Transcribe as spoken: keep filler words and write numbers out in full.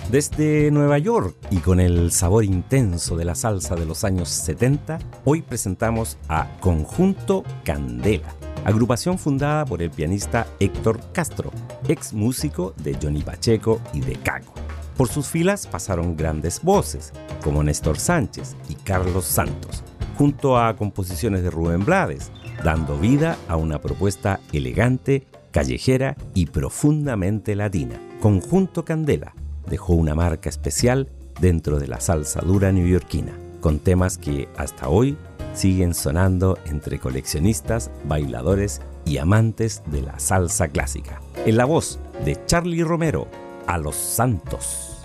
Desde Nueva York y con el sabor intenso de la salsa de los años setenta, hoy presentamos a Conjunto Candela, agrupación fundada por el pianista Héctor Castro, ex músico de Johnny Pacheco y de Caco. Por sus filas pasaron grandes voces como Néstor Sánchez y Carlos Santos, junto a composiciones de Rubén Blades, dando vida a una propuesta elegante, callejera y profundamente latina. Conjunto Candela dejó una marca especial dentro de la salsa dura neoyorquina, con temas que hasta hoy siguen sonando entre coleccionistas, bailadores y amantes de la salsa clásica. En la voz de Charly Romero, A los Santos.